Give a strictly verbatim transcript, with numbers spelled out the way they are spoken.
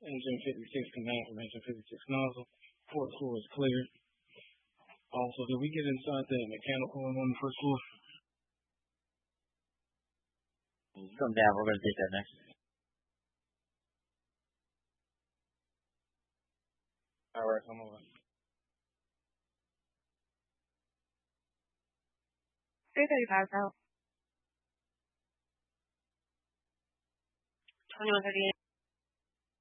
Engine fifty-six command from engine fifty-six nozzle. Fourth floor is cleared. Also, did we get inside the mechanical one on the first floor? Come down. We're going to take that next. All right, come over. three thirty-five out. twenty-one thirty-eight.